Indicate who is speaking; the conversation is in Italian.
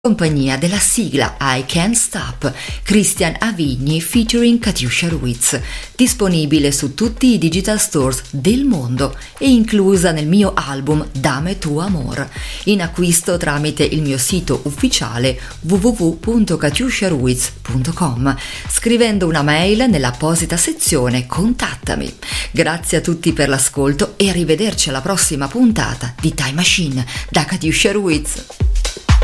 Speaker 1: compagnia della sigla I Can't Stop, Christian Avigni featuring Katiuscia Ruiz, disponibile su tutti i digital stores del mondo e inclusa nel mio album Dame tu amor, in acquisto tramite il mio sito ufficiale www.katiusciaruiz.com, scrivendo una mail nell'apposita sezione Contattami. Grazie a tutti per l'ascolto e arrivederci alla prossima puntata di Time Machine da Katiuscia Ruiz.